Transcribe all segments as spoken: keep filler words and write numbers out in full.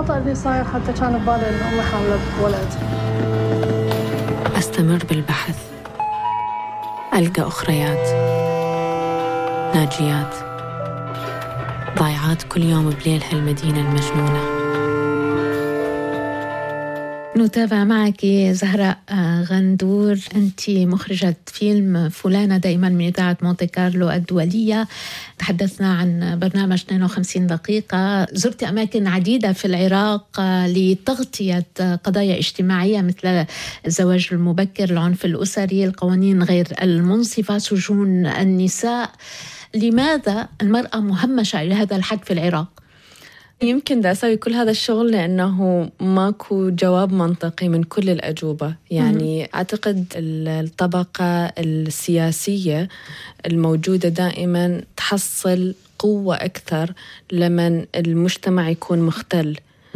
الخطأ اللي صاير حتى كان ببالي إنه أمي حاملة بولد. أستمر بالبحث، ألقى أخريات ناجيات ضايعات كل يوم بليل هالمدينة المجنونة. نتابع معك زهراء غندور، أنت مخرجة فيلم فلانة دائما من إذاعة مونتي كارلو الدولية. تحدثنا عن برنامج اثنين وخمسين دقيقة، زرت أماكن عديدة في العراق لتغطية قضايا اجتماعية مثل الزواج المبكر، العنف الأسري، القوانين غير المنصفة، سجون النساء. لماذا المرأة مهمشة إلى هذا الحد في العراق؟ يمكن دا أسوي كل هذا الشغل لأنه ماكو جواب منطقي من كل الأجوبة. يعني م- أعتقد الطبقة السياسية الموجودة دائما تحصل قوة أكثر لمن المجتمع يكون مختل،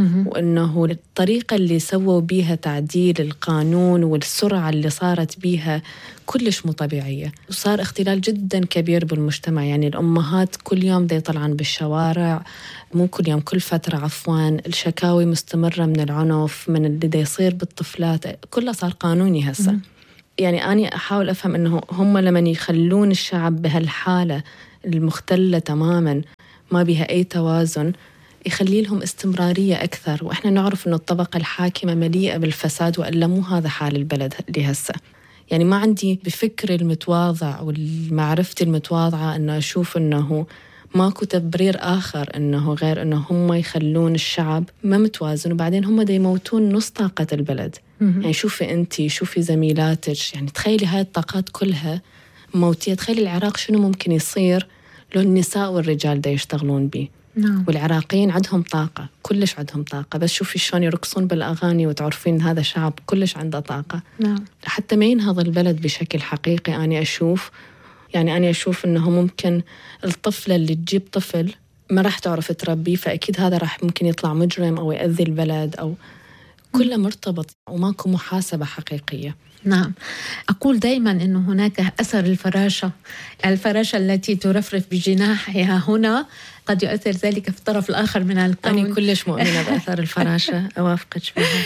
وأنه الطريقة اللي سووا بيها تعديل القانون والسرعة اللي صارت بيها كلش مو طبيعية، وصار اختلال جدا كبير بالمجتمع. يعني الأمهات كل يوم دي طلعن بالشوارع، مو كل يوم، كل فترة عفوا، الشكاوي مستمرة من العنف، من اللي دي يصير بالطفلات، كله صار قانوني هسه. يعني أنا أحاول أفهم أنه هم لمن يخلون الشعب بهالحالة المختلة تماما ما بها أي توازن يخلي لهم استمرارية أكثر. وإحنا نعرف أنه الطبقة الحاكمة مليئة بالفساد، وإلا مو هذا حال البلد اللي هسه. يعني ما عندي بفكر المتواضع والمعرفتي المتواضعة أنه أشوف أنه ماكو تبرير آخر أنه غير أنه هم يخلون الشعب ما متوازن، وبعدين هم دا يموتون نص طاقة البلد. يعني شوفي أنتي، شوفي زميلاتك، يعني تخيلي هاي الطاقات كلها موتية. تخيلي العراق شنو ممكن يصير لو النساء والرجال دا يشتغلون بيه. نعم. والعراقيين عندهم طاقة، كلش عندهم طاقة، بس شوفي شلون يرقصون بالأغاني وتعرفين هذا شعب كلش عنده طاقة. نعم. حتى ما ينهض البلد بشكل حقيقي. أنا أشوف يعني أنا أشوف أنه ممكن الطفلة اللي تجيب طفل ما راح تعرف تربيه، فأكيد هذا راح ممكن يطلع مجرم أو يأذي البلد، أو كله مرتبط وماكو محاسبة حقيقية. نعم، أقول دائما أنه هناك أثر الفراشة، الفراشة التي ترفرف بجناحها هنا قد يؤثر ذلك في الطرف الآخر من الكون. أنا كلش مؤمنة بأثر الفراشة، أوافقك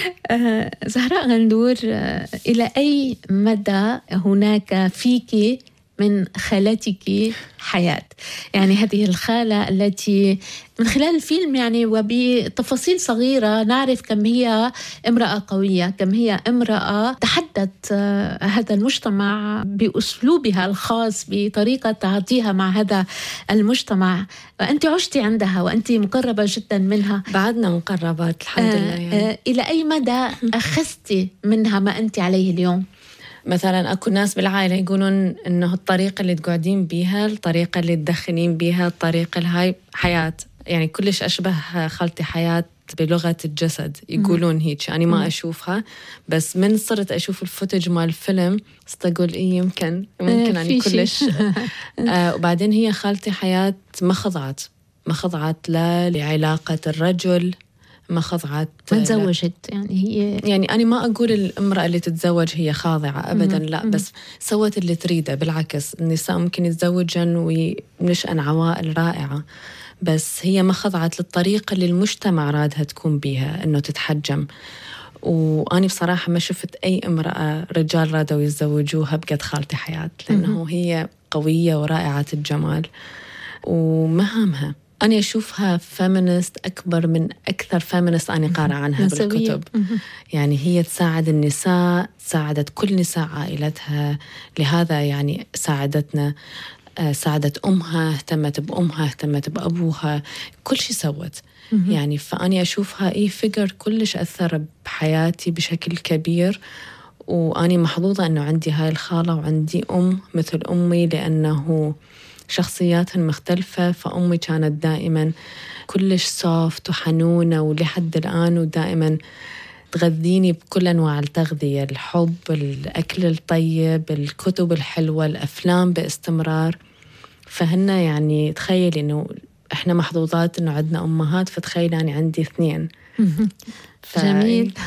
بها. زهراء غندور، إلى أي مدى هناك فيك من خالتك حياة؟ يعني هذه الخالة التي من خلال الفيلم يعني وبتفاصيل صغيرة نعرف كم هي امرأة قوية، كم هي امرأة تحدت هذا المجتمع بأسلوبها الخاص، بطريقة تعاطيها مع هذا المجتمع. وأنت عشتي عندها وأنت مقربة جدا منها. بعدنا مقربات الحمد لله. يعني. إلى أي مدى أخذتي منها ما أنت عليه اليوم؟ مثلا أكو ناس بالعائلة يقولون إنه الطريقة اللي تقعدين بيها، الطريقة اللي تدخنين بيها، الطريقة الهاي حياة. يعني كلش أشبه خالتي حياة بلغة الجسد، يقولون هيك. أنا ما أشوفها، بس من صرت أشوف الفوتج مال الفيلم استقول إيه يمكن ممكن أنا كلش. آه وبعدين هي خالتي حياة ما خضعت ما خضعت لا لعلاقة الرجل، ما خضعت، ما تزوجت. يعني هي يعني أنا ما أقول الامرأة اللي تتزوج هي خاضعة أبدا، لا، بس سوت اللي تريده. بالعكس النساء ممكن يتزوجن ونشأن عوائل رائعة، بس هي ما خضعت للطريقة اللي المجتمع رادها تكون بيها، إنه تتحجم. وأنا بصراحة ما شفت أي امرأة رجال رادوا يتزوجوها بقد خالتي حياة، لأنه هي قوية ورائعة الجمال ومهامها. أنا أشوفها فيمينست أكبر من أكثر فيمينست أنا قارئة عنها بالكتب. يعني هي تساعد النساء، ساعدت كل نساء عائلتها، لهذا يعني ساعدتنا، ساعدت أمها، اهتمت بأمها، اهتمت بأبوها، كل شيء سوت. يعني فأني أشوفها إيه فيجر كلش أثر بحياتي بشكل كبير. وأني محظوظة أنه عندي هاي الخالة وعندي أم مثل أمي، لأنه شخصياتهم مختلفة. فأمي كانت دائما كلش سوفت وحنونة ولحد الآن، ودائما تغذيني بكل أنواع التغذية، الحب، الأكل الطيب، الكتب الحلوة، الأفلام باستمرار. فهن يعني تخيلي إنه إحنا محظوظات إنه عندنا أمهات، فتخيل أنا عندي اثنين. ف... جميل.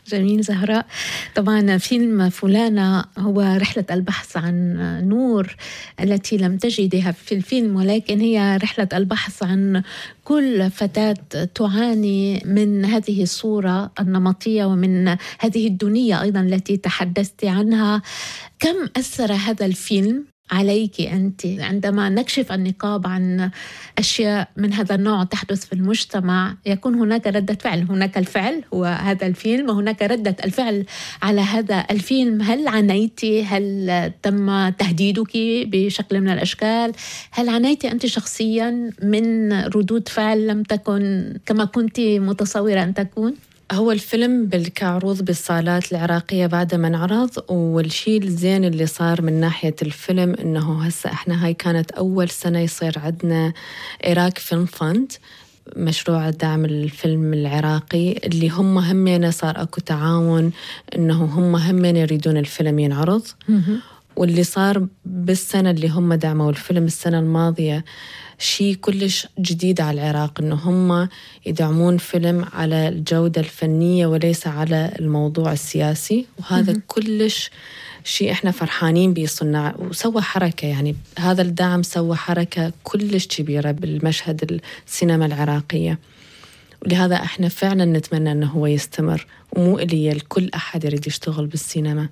جميل زهراء. طبعا فيلم فلانة هو رحلة البحث عن نور التي لم تجدها في الفيلم، ولكن هي رحلة البحث عن كل فتاة تعاني من هذه الصورة النمطية ومن هذه الدنيا أيضا التي تحدثت عنها. كم أثر هذا الفيلم عليك أنت عندما نكشف النقاب عن أشياء من هذا النوع تحدث في المجتمع؟ يكون هناك ردة فعل، هناك الفعل هو هذا الفيلم وهناك ردة الفعل على هذا الفيلم. هل عانيتي؟ هل تم تهديدك بشكل من الأشكال؟ هل عانيتي أنت شخصيا من ردود فعل لم تكن كما كنت متصورة أن تكون؟ هو الفيلم بالكعروض بالصالات العراقية بعد ما انعرض، والشيء الزين اللي صار من ناحية الفيلم إنه هسا إحنا هاي كانت أول سنة يصير عندنا إيراك فيلم فند، مشروع دعم الفيلم العراقي، اللي هم همين صار أكو تعاون إنه هم همين يريدون الفيلم ينعرض. واللي صار بالسنة اللي هم دعموا الفيلم السنة الماضية شيء كلش جديد على العراق، إنه هم يدعمون فيلم على الجودة الفنية وليس على الموضوع السياسي، وهذا م- كلش شيء إحنا فرحانين به صنع، وسوى حركة، يعني هذا الدعم سوى حركة كلش كبيرة بالمشهد السينما العراقية، ولهذا إحنا فعلا نتمنى أنه هو يستمر، ومو إلي الكل أحد يريد يشتغل بالسينما.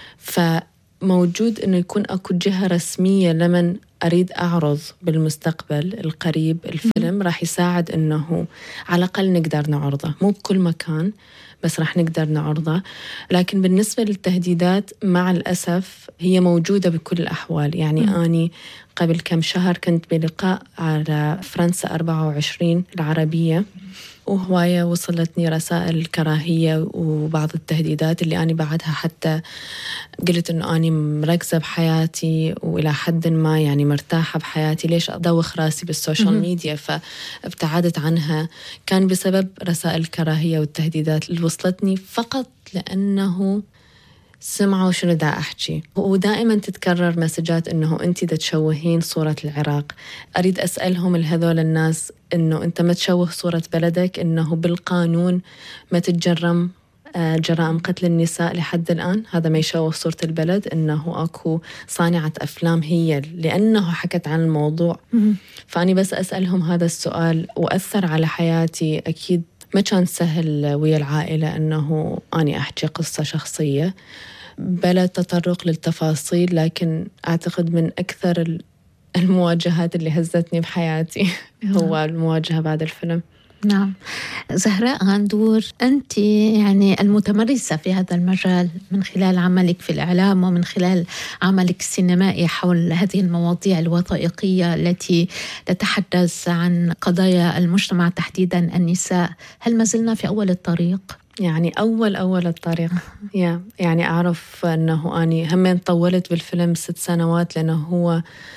فموجود أنه يكون أكو جهة رسمية لمن أريد أعرض بالمستقبل القريب الفيلم، راح يساعد أنه على الأقل نقدر نعرضه، مو بكل مكان بس راح نقدر نعرضه. لكن بالنسبة للتهديدات مع الأسف هي موجودة بكل الأحوال. يعني م. أني قبل كم شهر كنت بلقاء على فرنسا أربعة وعشرين العربية، وهواية وصلتني رسائل كراهية وبعض التهديدات اللي أنا بعدها حتى قلت إنه أنا مركزة بحياتي وإلى حد ما يعني مرتاحة بحياتي، ليش أدوخ راسي بالسوشيال ميديا؟ فابتعدت عنها. كان بسبب رسائل الكراهية والتهديدات اللي وصلتني فقط لأنه سمعوا شنو دا أحكي. ودائما تتكرر مسجات إنه أنت دا تشوهين صورة العراق. أريد أسألهم الهذول الناس إنه أنت ما تشوه صورة بلدك، إنه بالقانون ما تتجرم جرائم قتل النساء لحد الآن، هذا ما يشوه صورة البلد. إنه أكو صانعة أفلام هي لأنه حكت عن الموضوع. فأني بس أسألهم هذا السؤال، وأثر على حياتي. أكيد ما كان سهل ويا العائلة أنه أني أحكي قصة شخصية بلا تطرق للتفاصيل، لكن أعتقد من أكثر المواجهات اللي هزتني بحياتي هو المواجهة بعد الفيلم. نعم. زهراء غندور، أنت يعني المتمرسة في هذا المجال من خلال عملك في الإعلام ومن خلال عملك السينمائي حول هذه المواضيع الوثائقية التي تتحدث عن قضايا المجتمع تحديدا النساء. هل ما زلنا في أول الطريق؟ يعني أول أول الطريق يعني أعرف أنه أني همين طولت بالفيلم ست سنوات لأنه هو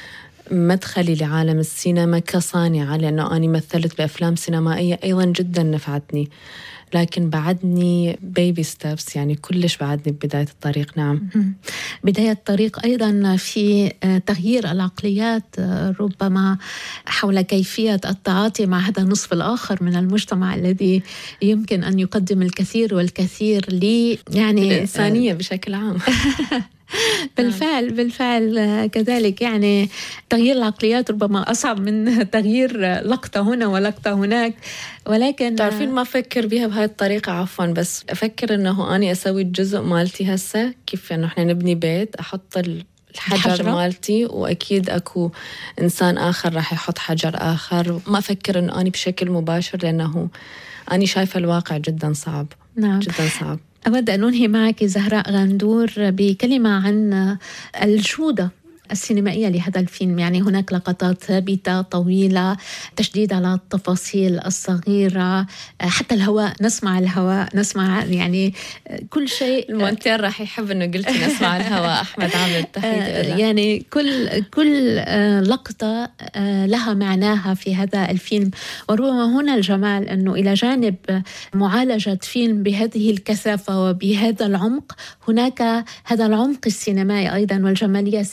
مدخلي لعالم السينما كصانعة، لأنه أنا مثلت بأفلام سينمائية أيضا جدا نفعتني، لكن بعدني بيبي ستابس، يعني كلش بعدني ببداية الطريق. نعم، بداية الطريق أيضا في تغيير العقليات ربما حول كيفية التعاطي مع هذا النصف الآخر من المجتمع الذي يمكن أن يقدم الكثير والكثير لي يعني الإنسانية بشكل عام. بالفعل بالفعل كذلك. يعني تغيير العقليات ربما أصعب من تغيير لقطة هنا ولقطة هناك، ولكن تعرفين ما أفكر بها بهاي الطريقة عفوا، بس أفكر أنه أنا أسوي الجزء مالتي هسه كيف أنه إحنا نبني بيت، أحط الحجر الحجرة مالتي، وأكيد أكو إنسان آخر راح يحط حجر آخر. ما أفكر أنه أنا بشكل مباشر لأنه أنا شايفة الواقع جدا صعب. نعم. جدا صعب. أود أن أنهي معك زهراء غندور بكلمة عن الجودة السينمائية لهذا الفيلم. يعني هناك لقطات ثابتة طويلة، تشديد على التفاصيل الصغيرة، حتى الهواء، نسمع الهواء، نسمع يعني كل شيء. المونتير راح يحب أنه قلتي نسمع الهواء. أحمد عامل التحية. يعني كل كل لقطة لها معناها في هذا الفيلم. وربما هنا الجمال أنه إلى جانب معالجة فيلم بهذه الكثافة وبهذا العمق، هناك هذا العمق السينمائي أيضا والجمالية السينمائية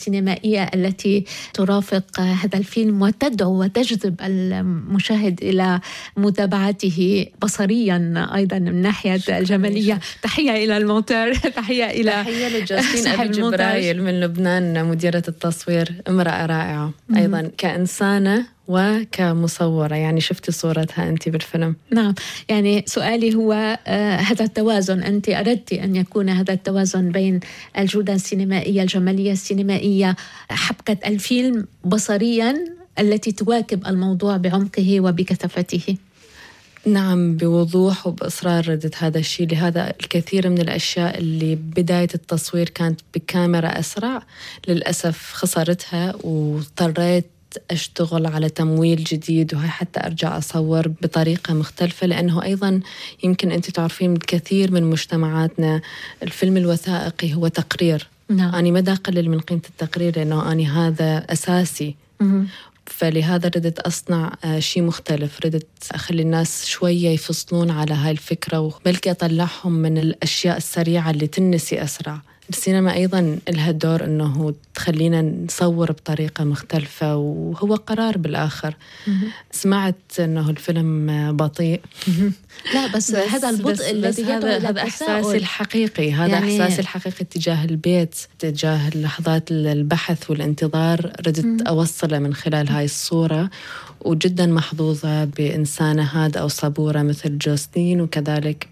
السينمائية التي ترافق هذا الفيلم وتدعو وتجذب المشاهد إلى متابعته بصريا أيضا من ناحية الجمالية. تحية إلى المونتير، تحية إلى تحية لجاستين أبي جبرايل من لبنان مديرة التصوير، امرأة رائعة أيضا كإنسانة وكمصورة. يعني شفتي صورتها أنت بالفيلم؟ نعم. يعني سؤالي هو آه هذا التوازن، أنت أردت أن يكون هذا التوازن بين الجودة السينمائية الجمالية السينمائية، حبكة الفيلم بصريا التي تواكب الموضوع بعمقه وبكثافته. نعم، بوضوح وبإصرار ردت هذا الشيء. لهذا الكثير من الأشياء اللي بداية التصوير كانت بكاميرا أسرع للأسف خسرتها، واضطريت أشتغل على تمويل جديد وهي حتى أرجع أصور بطريقة مختلفة، لأنه أيضا يمكن أنت تعرفين الكثير من مجتمعاتنا الفيلم الوثائقي هو تقرير. نعم. أنا مدى أقلل من قيمة التقرير لأنه أنا هذا أساسي. م- فلهذا ردت أصنع شيء مختلف، ردت أخلي الناس شوية يفصلون على هاي الفكرة، وبلكي أطلعهم من الأشياء السريعة اللي تنسي أسرع. السينما أيضاً لها دور أنه تخلينا نصور بطريقة مختلفة، وهو قرار بالآخر. سمعت أنه الفيلم بطيء. لا بس, بس هذا البطء الذي هذا, هذا إحساسي الحقيقي، هذا يعني إحساسي الحقيقي تجاه البيت، تجاه لحظات البحث والانتظار، ردت أوصله من خلال هاي الصورة. وجدا محظوظة بإنسانة هادئة أو صبورة مثل جاستين، وكذلك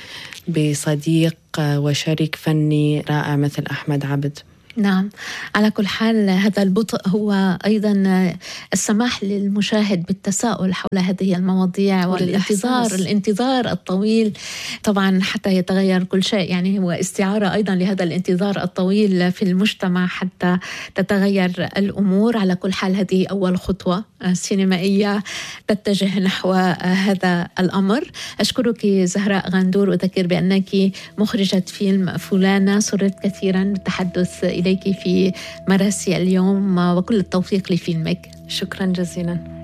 بصديق وشريك فني رائع مثل أحمد عبد. نعم، على كل حال هذا البطء هو أيضا السماح للمشاهد بالتساؤل حول هذه المواضيع والانتظار الانتظار الطويل طبعا حتى يتغير كل شيء. يعني هو استعارة أيضا لهذا الانتظار الطويل في المجتمع حتى تتغير الأمور. على كل حال هذه أول خطوة سينمائية تتجه نحو هذا الأمر. أشكرك زهراء غندور، أذكر بأنك مخرجة فيلم فلانة. سررت كثيرا بالتحدث إليك في مراسي اليوم، وكل التوفيق لفيلمك. شكرا جزيلا.